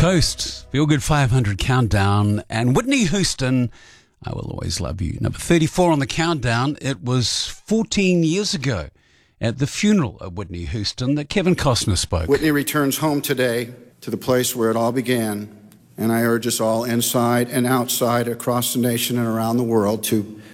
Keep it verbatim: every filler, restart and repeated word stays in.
Coast, Feel Good five hundred Countdown, and Whitney Houston, I Will Always Love You. Number thirty-four on the countdown. It was fourteen years ago at the funeral of Whitney Houston that Kevin Costner spoke. Whitney returns home today to the place where it all began, and I urge us all inside and outside across the nation and around the world to